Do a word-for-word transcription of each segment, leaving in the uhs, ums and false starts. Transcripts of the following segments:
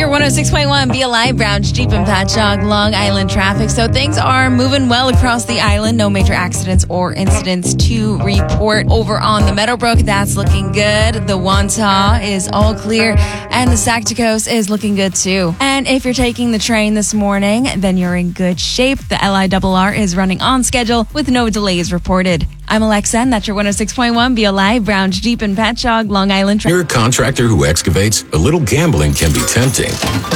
Your one oh six point one Be Alive, Browns, Jeep and Patchogue, Long Island traffic. So things are moving well across the island. No major accidents or incidents to report. Over on the Meadowbrook, that's looking good. The Wantagh is all clear. And the Sacticos is looking good too. And if you're taking the train this morning, then you're in good shape. The L I R R is running on schedule with no delays reported. I'm Alexa, and that's your one oh six point one Be Alive, Browns, Jeep and Patchogue, Long Island traffic. You're a contractor who excavates. A little gambling can be tempting.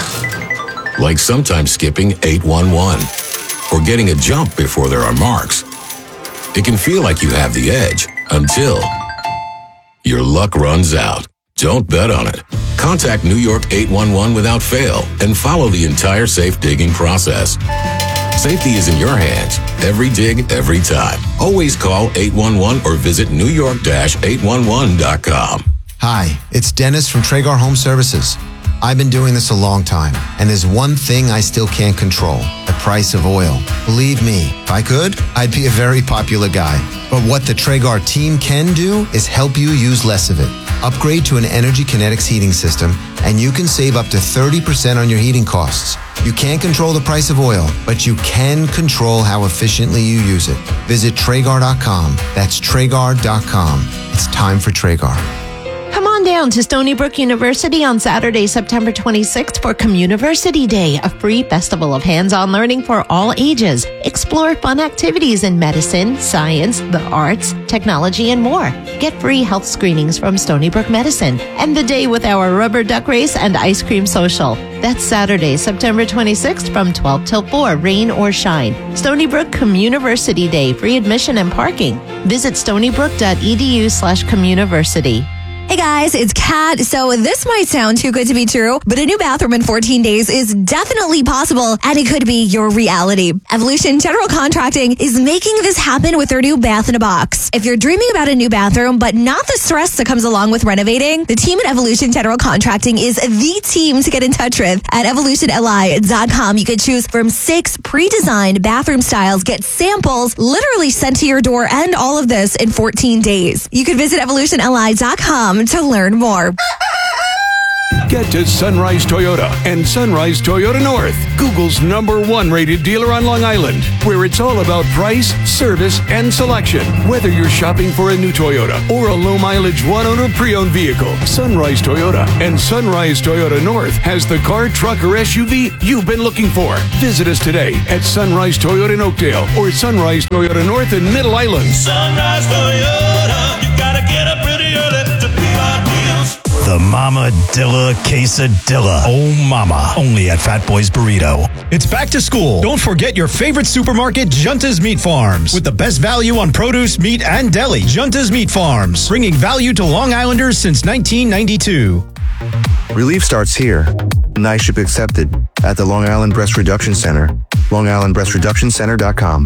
Like sometimes skipping eight one one or getting a jump before there are marks. It can feel like you have the edge until your luck runs out. Don't bet on it. Contact New York eight one one without fail and follow the entire safe digging process. Safety is in your hands. Every dig, every time. Always call eight one one or visit new york dash eight one one dot com. Hi, it's Dennis from Traeger Home Services. I've been doing this a long time, and there's one thing I still can't control, the price of oil. Believe me, if I could, I'd be a very popular guy. But what the Traeger team can do is help you use less of it. Upgrade to an Energy Kinetics heating system, and you can save up to thirty percent on your heating costs. You can't control the price of oil, but you can control how efficiently you use it. Visit Traeger dot com. That's Traeger dot com. It's time for Traeger. Come on down to Stony Brook University on Saturday, September twenty-sixth for Communiversity Day, a free festival of hands-on learning for all ages. Explore fun activities in medicine, science, the arts, technology, and more. Get free health screenings from Stony Brook Medicine and the day with our rubber duck race and ice cream social. That's Saturday, September twenty-sixth from twelve till four, rain or shine. Stony Brook Communiversity Day, free admission and parking. Visit stonybrook.edu slash communiversity. Hey guys, it's Kat. So this might sound too good to be true, but a new bathroom in fourteen days is definitely possible, and it could be your reality. Evolution General Contracting is making this happen with their new bath in a box. If you're dreaming about a new bathroom, but not the stress that comes along with renovating, the team at Evolution General Contracting is the team to get in touch with. At evolution l i dot com, you can choose from six pre-designed bathroom styles, get samples literally sent to your door, and all of this in fourteen days. You can visit evolution l i dot com to learn more. Get to Sunrise Toyota and Sunrise Toyota North, Google's number one rated dealer on Long Island, where it's all about price, service, and selection. Whether you're shopping for a new Toyota or a low-mileage one-owner pre-owned vehicle, Sunrise Toyota and Sunrise Toyota North has the car, truck, or S U V you've been looking for. Visit us today at Sunrise Toyota in Oakdale or Sunrise Toyota North in Middle Island. Sunrise Toyota, you gotta get up pretty early to be our deals. The Mama Dilla Quesadilla. Oh, mama. Only at Fat Boy's Burrito. It's back to school. Don't forget your favorite supermarket, Junta's Meat Farms. With the best value on produce, meat, and deli. Junta's Meat Farms. Bringing value to Long Islanders since nineteen ninety-two. Relief starts here. Night ship accepted at the Long Island Breast Reduction Center. long island breast reduction center dot com.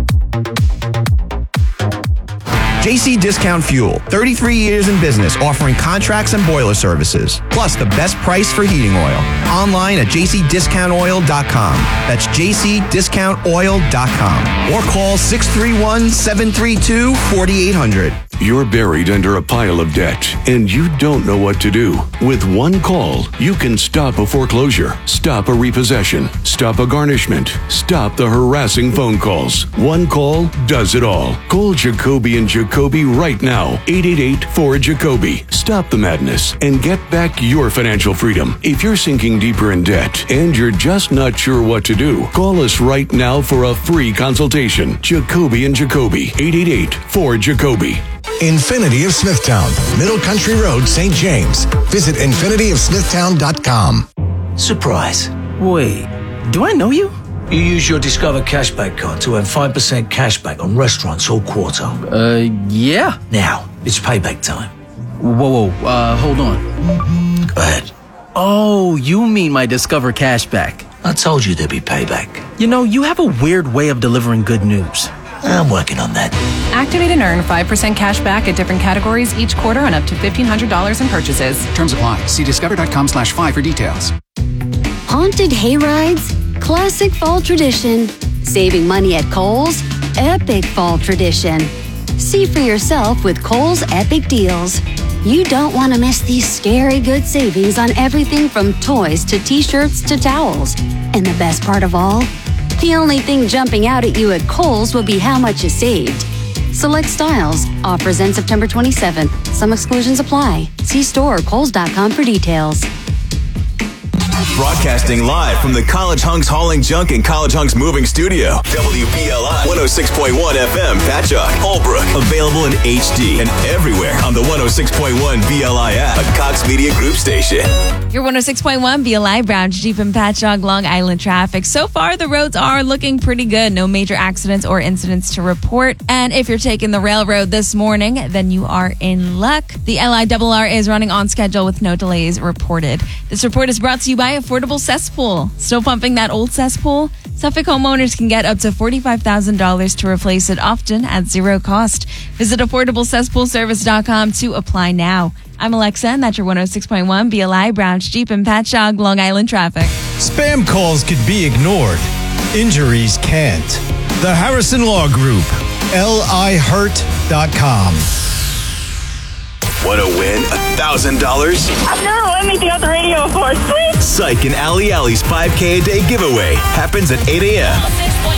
J C Discount Fuel, thirty-three years in business, offering contracts and boiler services, plus the best price for heating oil. Online at j c discount oil dot com. That's j c discount oil dot com. Or call six three one, seven three two, four eight zero zero. You're buried under a pile of debt, and you don't know what to do. With one call, you can stop a foreclosure, stop a repossession, stop a garnishment, stop the harassing phone calls. One call does it all. Call Jacoby and Jacoby right now. eight eight eight, four, Jacoby. Stop the madness and get back your financial freedom. If you're sinking deeper in debt and you're just not sure what to do, call us right now for a free consultation. Jacoby and Jacoby. eight eight eight, four, Jacoby. Infinity of Smithtown, Middle Country Road, Saint James. Visit infinity of smithtown dot com. Surprise. Wait, do I know you? You use your Discover Cashback card to earn five percent cashback on restaurants all quarter. Uh, yeah. Now, it's payback time. Whoa, whoa, uh, hold on. Go ahead. Oh, you mean my Discover Cashback. I told you there'd be payback. You know, you have a weird way of delivering good news. I'm working on that. Activate and earn five percent cash back at different categories each quarter on up to fifteen hundred dollars in purchases. Terms apply. See discover.com slash five for details. Haunted hayrides? Classic fall tradition. Saving money at Kohl's? Epic fall tradition. See for yourself with Kohl's Epic Deals. You don't want to miss these scary good savings on everything from toys to t-shirts to towels. And the best part of all? The only thing jumping out at you at Kohl's will be how much you saved. Select styles. Offers end September twenty-seventh. Some exclusions apply. See store or kohls dot com for details. Broadcasting live from the College Hunks Hauling Junk and College Hunks Moving Studio. W B L I one oh six point one F M, Patchogue, Holbrook. Available in H D and everywhere on the one oh six point one B L I app, a Cox Media Group station. Your one oh six point one B L I Brown, Jeep and Patchogue, Long Island traffic. So far, the roads are looking pretty good. No major accidents or incidents to report. And if you're taking the railroad this morning, then you are in luck. The L I R R is running on schedule with no delays reported. This report is brought to you by Affordable Cesspool. Still pumping that old cesspool? Suffolk homeowners can get up to forty-five thousand dollars to replace it, often at zero cost. Visit affordable cesspool service dot com to apply now. I'm Alexa, and that's your one oh six point one B L I Brown, Jeep and Patchogue, Long Island traffic. Spam calls could be ignored. Injuries can't. The Harrison Law Group. L I hurt dot com. Want to win one thousand dollars? I've never won anything on the radio before. Sweet. Psych and Ali Ali's five K a day giveaway happens at eight a.m.